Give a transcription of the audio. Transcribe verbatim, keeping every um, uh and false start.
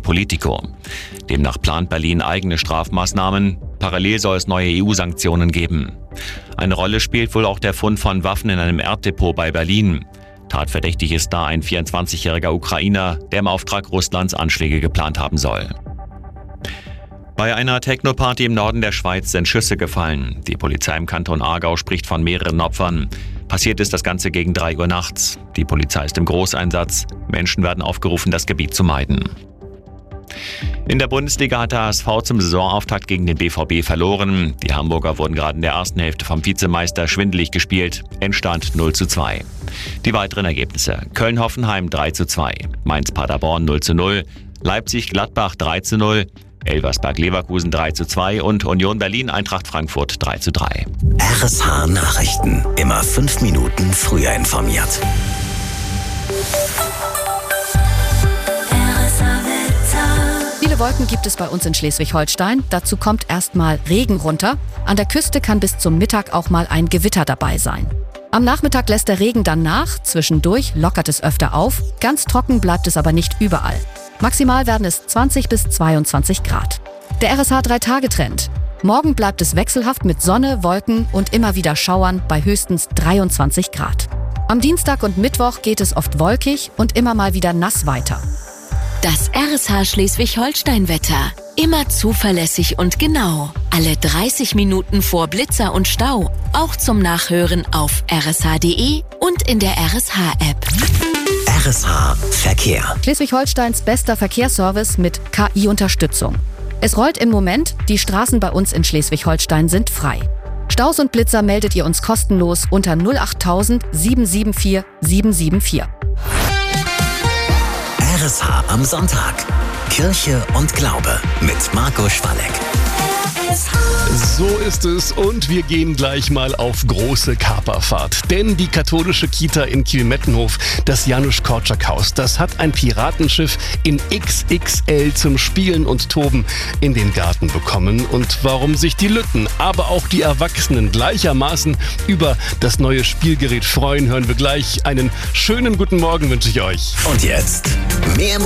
Politico. Demnach plant Berlin eigene Strafmaßnahmen. Parallel soll es neue E U-Sanktionen geben. Eine Rolle spielt wohl auch der Fund von Waffen in einem Erddepot bei Berlin. Tatverdächtig ist da ein vierundzwanzigjähriger Ukrainer, der im Auftrag Russlands Anschläge geplant haben soll. Bei einer Techno-Party im Norden der Schweiz sind Schüsse gefallen. Die Polizei im Kanton Aargau spricht von mehreren Opfern. Passiert ist das Ganze gegen drei Uhr nachts. Die Polizei ist im Großeinsatz. Menschen werden aufgerufen, das Gebiet zu meiden. In der Bundesliga hat der H S V zum Saisonauftakt gegen den B V B verloren. Die Hamburger wurden gerade in der ersten Hälfte vom Vizemeister schwindelig gespielt. Endstand null zu zwei. Die weiteren Ergebnisse: Köln-Hoffenheim drei zu zwei, Mainz-Paderborn null zu null, Leipzig-Gladbach drei zu null, Elversberg-Leverkusen drei zu zwei und Union Berlin-Eintracht Frankfurt drei zu drei. R S H Nachrichten. Immer fünf Minuten früher informiert. Viele Wolken gibt es bei uns in Schleswig-Holstein. Dazu kommt erstmal Regen runter. An der Küste kann bis zum Mittag auch mal ein Gewitter dabei sein. Am Nachmittag lässt der Regen dann nach. Zwischendurch lockert es öfter auf. Ganz trocken bleibt es aber nicht überall. Maximal werden es zwanzig bis zweiundzwanzig Grad. Der R S H drei Tage Trend. Morgen bleibt es wechselhaft mit Sonne, Wolken und immer wieder Schauern bei höchstens dreiundzwanzig Grad. Am Dienstag und Mittwoch geht es oft wolkig und immer mal wieder nass weiter. Das R S H Schleswig-Holstein-Wetter. Immer zuverlässig und genau. Alle dreißig Minuten vor Blitzer und Stau. Auch zum Nachhören auf r s h punkt d e und in der R S H-App. R S H Verkehr. Schleswig-Holsteins bester Verkehrsservice mit K I-Unterstützung. Es rollt im Moment, die Straßen bei uns in Schleswig-Holstein sind frei. Staus und Blitzer meldet ihr uns kostenlos unter null acht null null sieben sieben vier sieben sieben vier. R S H am Sonntag. Kirche und Glaube mit Marco Schwalek. So ist es und wir gehen gleich mal auf große Kaperfahrt. Denn die katholische Kita in Kiel-Mettenhof, das Janusz-Korczak-Haus, das hat ein Piratenschiff in X X L zum Spielen und Toben in den Garten bekommen. Und warum sich die Lütten, aber auch die Erwachsenen gleichermaßen über das neue Spielgerät freuen, hören wir gleich. Einen schönen guten Morgen wünsche ich euch. Und jetzt mehr